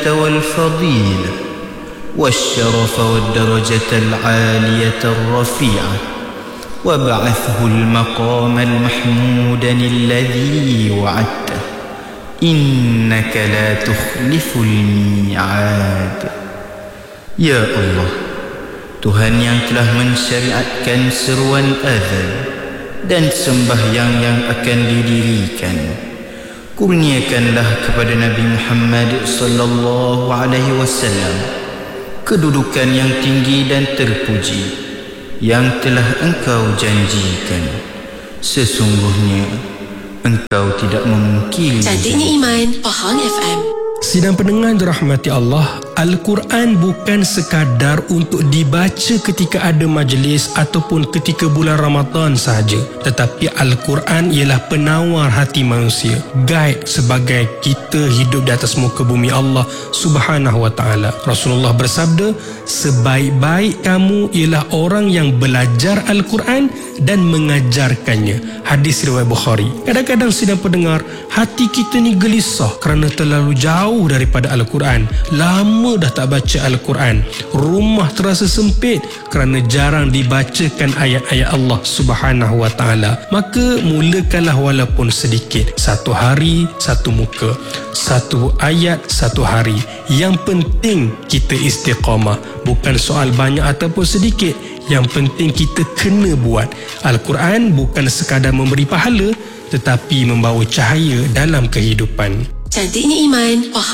والفضيلة والشرف والدرجة العالية الرفيعة وابعثه المقام المحمود الذي وعدته إنك لا تخلف الميعاد. Ya Allah, Tuhan yang telah mensyariatkan seruan azan dan sembahyang yang akan didirikan, kurniakanlah kepada Nabi Muhammad sallallahu alaihi wasallam kedudukan yang tinggi dan terpuji yang telah Engkau janjikan. Sesungguhnya Engkau tidak memungkiri. Cantiknya Iman, Pahang FM. Sidang pendengar dirahmati Allah, Al-Quran bukan sekadar untuk dibaca ketika ada majlis ataupun ketika bulan Ramadan sahaja, tetapi Al-Quran ialah penawar hati manusia, guide sebagai kita hidup di atas muka bumi Allah Subhanahu wa ta'ala. Rasulullah bersabda, sebaik-baik kamu ialah orang yang belajar Al-Quran dan mengajarkannya. Hadis riwayat Bukhari. Kadang-kadang sidang pendengar, hati kita ni gelisah kerana terlalu jauh daripada Al-Quran. Lama dah tak baca Al-Quran. Rumah terasa sempit kerana jarang dibacakan ayat-ayat Allah Subhanahu wa ta'ala. Maka mulakanlah walaupun sedikit. Satu hari, satu muka. Satu ayat, satu hari. Yang penting kita istiqamah. Bukan soal banyak ataupun sedikit. Yang penting kita kena buat. Al-Quran bukan sekadar memberi pahala, tetapi membawa cahaya dalam kehidupan. Cantiknya Iman, Pahang